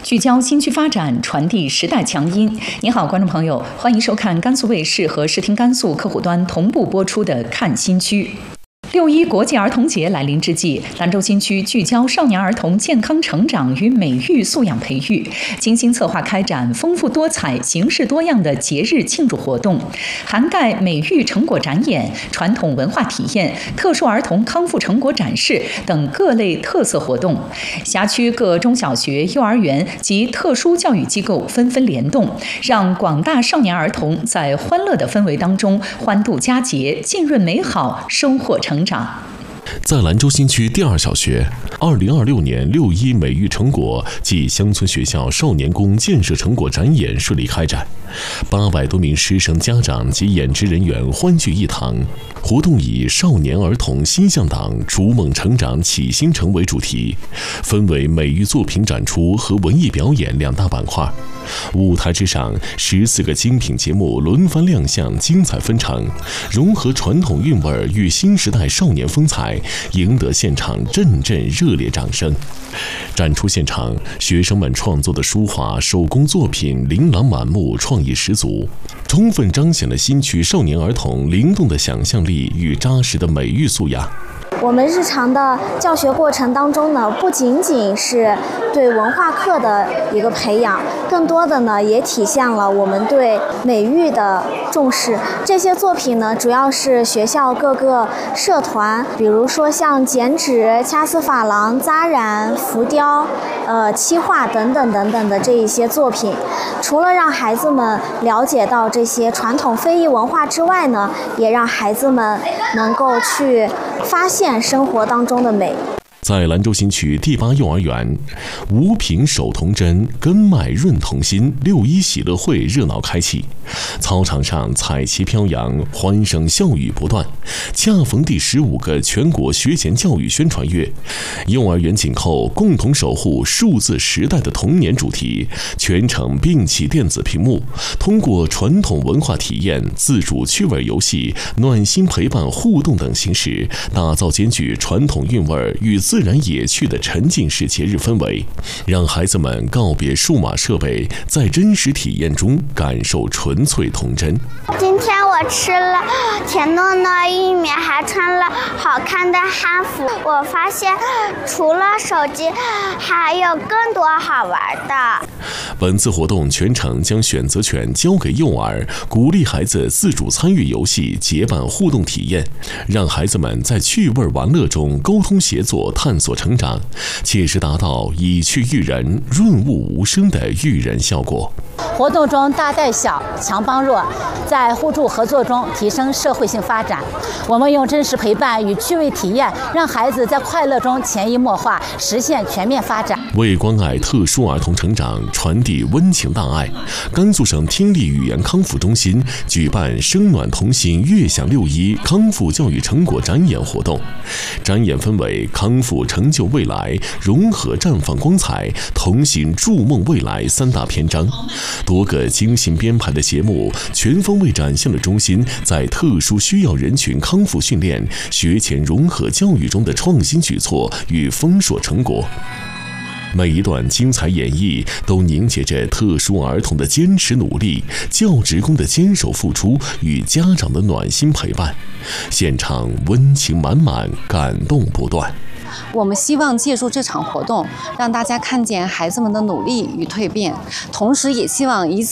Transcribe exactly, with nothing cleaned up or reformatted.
聚焦新区发展，传递时代强音。您好，观众朋友，欢迎收看甘肃卫视和视听甘肃客户端同步播出的《看新区》。六一国际儿童节来临之际，兰州新区聚焦少年儿童健康成长与美育素养培育，精心策划开展丰富多彩、形式多样的节日庆祝活动，涵盖美育成果展演、传统文化体验、特殊儿童康复成果展示等各类特色活动。辖区各中小学、幼儿园及特殊教育机构纷纷联动，让广大少年儿童在欢乐的氛围当中欢度佳节，浸润美好，收获成长。 在兰州新区第二小学，二零二六年六一美育成果暨乡村学校少年宫建设成果展演顺利开展，八百多名师生、家长及演职人员欢聚一堂。活动以少年儿童心向党，逐梦成长启新城为主题，分为美育作品展出和文艺表演两大板块。舞台之上，十四个精品节目轮番亮相，精彩纷呈，融合传统韵味与新时代少年风采，赢得现场阵阵热烈掌声。展出现场，学生们创作的书画、手工作品琳琅满目，创意十足，充分彰显了新区少年儿童灵动的想象力与扎实的美育素养。 我们日常的教学过程当中呢，不仅仅是对文化课的一个培养，更多的呢也体现了我们对美育的重视。这些作品呢，主要是学校各个社团，比如说像剪纸、掐丝珐琅、扎染、浮雕、呃漆画等等等等的这一些作品。除了让孩子们了解到这些传统非遗文化之外呢，也让孩子们能够去发现生活当中的美。 在兰州新区第八幼儿园，五品手童针，根脉润童心，六一喜乐会热闹开启。操场上彩旗飘扬，欢声笑语不断。恰逢第十五个全国学前教育宣传月，幼儿园紧扣共同守护数字时代的童年主题，全程并启电子屏幕，通过传统文化体验、自主趣味游戏、暖心陪伴互动等形式，打造兼具传统韵味与自然野趣的沉浸式节日氛围，让孩子们告别数码设备，在真实体验中感受纯粹童真。 今天我吃了甜糯糯玉米，还穿了好看的汉服。我发现除了手机，还有更多好玩的。 本次活动全程将选择权交给幼儿，鼓励孩子自主参与游戏，结伴互动体验，让孩子们在趣味玩乐中沟通协作，探索成长，切实达到以趣育人、润物无声的育人效果。 活动中大带小，强帮弱，在互助合作中提升社会性发展。我们用真实陪伴与趣味体验，让孩子在快乐中潜移默化，实现全面发展。 为关爱特殊儿童成长，传递温情大爱，甘肃省听力语言康复中心举办声暖童心悦享六一康复教育成果展演活动。展演分为康复成就未来、融合绽放光彩、童心筑梦未来三大篇章。多个精心编排的节目，全方位展现了中心在特殊需要人群康复训练、学前融合教育中的创新举措与丰硕成果。每一段精彩演绎都凝结着特殊儿童的坚持努力、教职工的坚守付出与家长的暖心陪伴，现场温情满满，感动不断。 我们希望借助这场活动，让大家看见孩子们的努力与蜕变，同时也希望以此